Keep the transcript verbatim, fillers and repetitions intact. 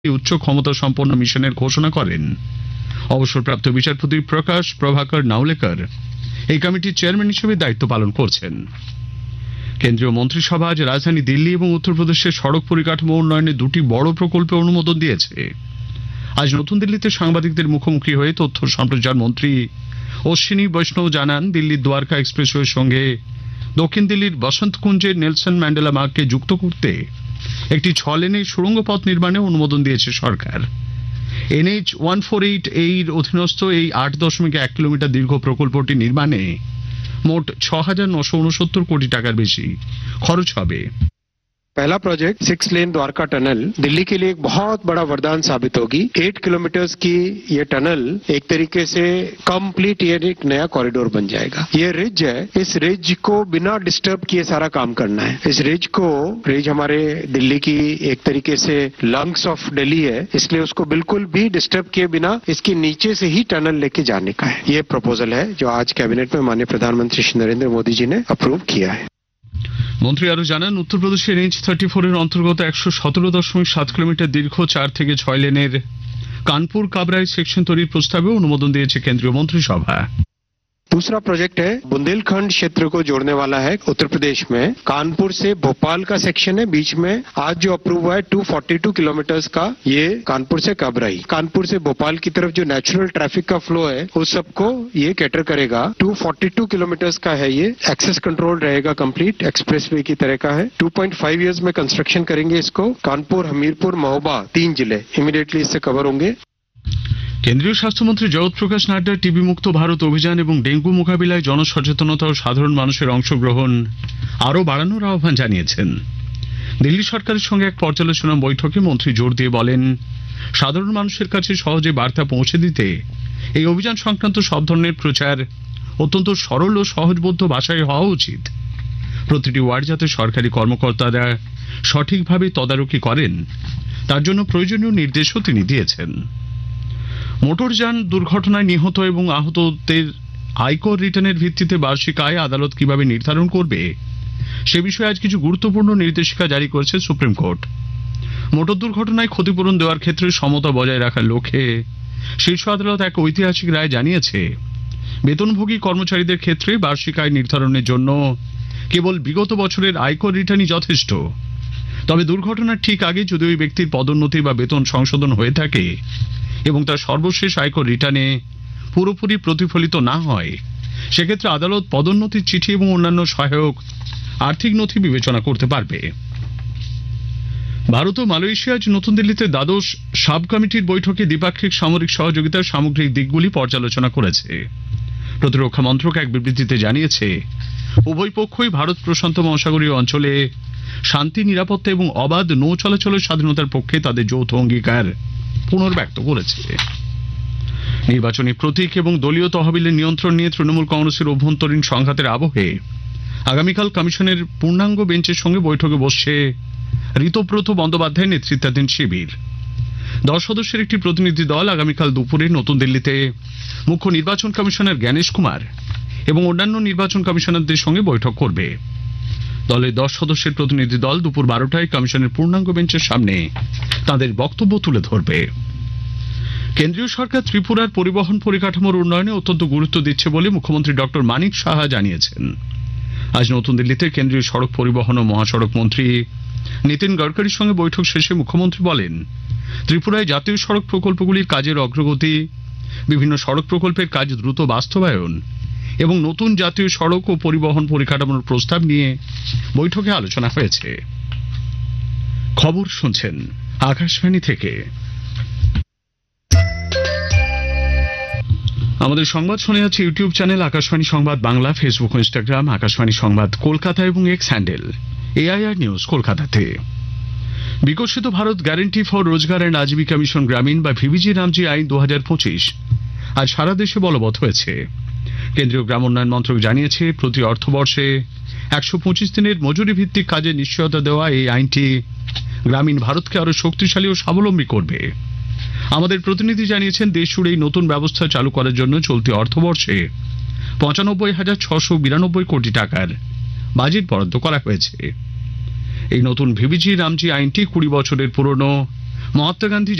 উচ্চ ক্ষমতা সম্পন্ন মিশনের ঘোষণা করেন। অবসরপ্রাপ্ত বিচারপতি প্রকাশ প্রভাকর নাওলেকর এই কমিটির চেয়ারম্যান হিসেবে দায়িত্ব পালন করছেন। কেন্দ্রীয় মন্ত্রিসভা আজ রাজধানী দিল্লি এবং উত্তরপ্রদেশের সড়ক পরিকাঠামো উন্নয়নে দুটি বড় প্রকল্পে অনুমোদন দিয়েছে। আজ নতুন দিল্লিতে সাংবাদিকদের মুখোমুখি হয়ে তথ্য সম্প্রচার মন্ত্রী অশ্বিনী বৈষ্ণব জানান, দিল্লির দ্বারকা এক্সপ্রেসওয়ের সঙ্গে দক্ষিণ দিল্লির বসন্তকুঞ্জের নেলসন ম্যান্ডেলা মার্গকে যুক্ত করতে একটি ছ লেনের সুড়ঙ্গ পথ নির্মাণে অনুমোদন দিয়েছে সরকার। এনএইচ ওয়ান ফোর এইট এর অধীনস্থ এই আট দশমিক এক কিলোমিটার দীর্ঘ প্রকল্পটি নির্মাণে মোট ছ হাজার নশো উনসত্তর কোটি টাকার বেশি খরচ হবে। पहला project six lane Dwarka tunnel Delhi के लिए एक बहुत बड़ा वरदान साबित होगी। एट किलोमीटर्स की ये टनल एक तरीके से कंप्लीट ये एक नया कॉरिडोर बन जाएगा। ये रिज है, इस रिज को बिना डिस्टर्ब किए सारा काम करना है। इस रिज को रिज हमारे दिल्ली की एक तरीके से लंग्स ऑफ दिल्ली है, इसलिए उसको बिल्कुल भी डिस्टर्ब किए बिना इसके नीचे से ही टनल लेके जाने का है। ये प्रपोजल है जो आज कैबिनेट में माननीय प्रधानमंत्री श्री नरेंद्र मोदी जी ने अप्रूव किया है। মন্ত্রী আরো জানান, উত্তরপ্রদেশের এনএইচ থার্টি ফোর এর অন্তর্গত একশো সতেরো দশমিক সাত কিলোমিটার দীর্ঘ চার থেকে ছয় লেনের কানপুর কাবরাই সেকশন তৈরির প্রস্তাবে অনুমোদন দিয়েছে কেন্দ্রীয় মন্ত্রিসভা। दूसरा प्रोजेक्ट है बुंदेलखंड क्षेत्र को जोड़ने वाला है उत्तर प्रदेश में। कानपुर से भोपाल का सेक्शन है, बीच में आज जो अप्रूव हुआ है दो सौ बयालीस किलोमीटर का, ये कानपुर से कबराई, कानपुर से भोपाल की तरफ जो नेचुरल ट्रैफिक का फ्लो है उस सबको ये कैटर करेगा। दो सौ बयालीस किलोमीटर का है, ये एक्सेस कंट्रोल रहेगा, कंप्लीट एक्सप्रेसवे की तरह का है। दो पॉइंट पाँच इयर्स में कंस्ट्रक्शन करेंगे इसको। कानपुर, हमीरपुर, महोबा तीन जिले इमीडिएटली इससे कवर होंगे। কেন্দ্রীয় স্বাস্থ্যমন্ত্রী জগৎ প্রকাশ নাড্ডা টিবি মুক্ত ভারত অভিযান এবং ডেঙ্গু মোকাবিলায় জনসচেতনতা ও সাধারণ মানুষের অংশগ্রহণ আরও বাড়ানোর আহ্বান জানিয়েছেন। দিল্লি সরকারের সঙ্গে এক পর্যালোচনা বৈঠকে মন্ত্রী জোর দিয়ে বলেন, সাধারণ মানুষের কাছে সহজে বার্তা পৌঁছে দিতে এই অভিযান সংক্রান্ত সব ধরনের প্রচার অত্যন্ত সরল ও সহজবোধ্য ভাষায় হওয়া উচিত। প্রতিটি ওয়ার্ড যাতে সরকারি কর্মকর্তারা সঠিকভাবে তদারকি করেন তার জন্য প্রয়োজনীয় নির্দেশও তিনি দিয়েছেন। মোটরযান দুর্ঘটনায় নিহত এবং আহতদের আয়কর রিটার্নের ভিত্তিতে বার্ষিক আয় আদালত কিভাবে নির্ধারণ করবে সে বিষয়ে আজ কিছু গুরুত্বপূর্ণ নির্দেশিকা জারি করেছে সুপ্রিম কোর্ট। মোটর দুর্ঘটনায় ক্ষতিপূরণ দেওয়ার ক্ষেত্রে সমতা বজায় রাখার লক্ষ্যে শীর্ষ আদালত এক ঐতিহাসিক রায় জানিয়েছে, বেতনভোগী কর্মচারীদের ক্ষেত্রে বার্ষিক আয় নির্ধারণের জন্য কেবল বিগত বছরের আয়কর রিটার্নই যথেষ্ট। তবে দুর্ঘটনার ঠিক আগে যদি ওই ব্যক্তির পদোন্নতি বা বেতন সংশোধন হয়ে থাকে এবং তার সর্বশেষ আয়কর রিটার্নে পুরোপুরি প্রতিফলিত না হয় সেক্ষেত্রে আদালত পদোন্নতির চিঠি এবং অন্যান্য সহায়ক আর্থিক নথি বিবেচনা করতে পারবে। ভারত ও মালয়েশিয়া আজ নতুন দিল্লিতে দ্বাদশ সাব কমিটির বৈঠকে দ্বিপাক্ষিক সামরিক সহযোগিতার সামগ্রিক দিকগুলি পর্যালোচনা করেছে। প্রতিরক্ষা মন্ত্রক এক বিবৃতিতে জানিয়েছে, উভয় পক্ষই ভারত প্রশান্ত মহাসাগরীয় অঞ্চলে শান্তি, নিরাপত্তা এবং অবাধ নৌ চলাচলের স্বাধীনতার পক্ষে তাদের যৌথ অঙ্গীকার পুনর্ব্যক্ত করেছে। নির্বাচনী প্রতীক এবং দলীয় তহবিলের নিয়ন্ত্রণ নিয়ে তৃণমূল কংগ্রেসের অভ্যন্তরীণ সংঘাতের আবহে আগামীকাল কমিশনের পূর্ণাঙ্গ বেঞ্চের সঙ্গে বৈঠকে বসছে ঋতব্রত বন্দ্যোপাধ্যায়ের নেতৃত্বাধীন শিবির। দশ সদস্যের একটি প্রতিনিধি দল আগামীকাল দুপুরে নতুন দিল্লিতে মুখ্য নির্বাচন কমিশনার জ্ঞানেশ কুমার এবং অন্যান্য নির্বাচন কমিশনারদের সঙ্গে বৈঠক করবে। দলের দশ সদস্যের প্রতিনিধি দল দুপুর বারোটায় কমিশনের পূর্ণাঙ্গ বেঞ্চের সামনে তাদের বক্তব্য তুলে ধরবে। কেন্দ্রীয় সরকার ত্রিপুরার পরিবহন পরিকাঠামোর উন্নয়নে অত্যন্ত গুরুত্ব দিচ্ছে বলে মুখ্যমন্ত্রী ডক্টর মানিক সাহা জানিয়েছেন। আজ নতুন দিল্লিতে কেন্দ্রীয় সড়ক পরিবহন ও মহাসড়ক মন্ত্রী নীতিন গডকারির সঙ্গে বৈঠক শেষে মুখ্যমন্ত্রী বলেন, ত্রিপুরায় জাতীয় সড়ক প্রকল্পগুলির কাজের অগ্রগতি, বিভিন্ন সড়ক প্রকল্পের কাজ দ্রুত বাস্তবায়ন এবং নতুন জাতীয় সড়ক ও পরিবহন পরিকাঠামোর প্রস্তাব নিয়ে বৈঠকে আলোচনা হয়েছে। খবর শুনছেন আকাশবাণী থেকে। আমাদের সংবাদ শোনা যাচ্ছে ইউটিউব চ্যানেল আকাশবাণী সংবাদ বাংলা, ফেসবুক ও ইনস্টাগ্রাম আকাশবাণী সংবাদ কলকাতা এবং এক্স হ্যান্ডেল এআইআর নিউজ কলকাতাতে। বিকশিত ভারত গ্যারান্টি ফর রোজগার অ্যান্ড আজীবিকা মিশন গ্রামীণ বা ভিবিজি রামজি আইন দু হাজার পঁচিশ আজ সারা দেশে বলবৎ হয়েছে। কেন্দ্রীয় গ্রাম উন্নয়ন মন্ত্রক জানিয়েছে, প্রতি অর্থবর্ষে একশো পঁচিশ দিনের মজুরি ভিত্তিক কাজে নিশ্চয়তা দেওয়া এই আইনটি গ্রামীণ ভারতকে আরো শক্তিশালী ও স্বাবলম্বী করবে। আমাদের প্রতিনিধি জানিয়েছেন, দেশ জুড়ে এই নতুন ব্যবস্থা চালু করার জন্য চলতি অর্থবর্ষে পঁচানব্বই হাজার ছশো বিরানব্বই কোটি টাকার বাজেট বরাদ্দ করা হয়েছে। এই নতুন ভিবিজি রামজি আইনটি কুড়ি বছরের পুরনো মহাত্মা গান্ধী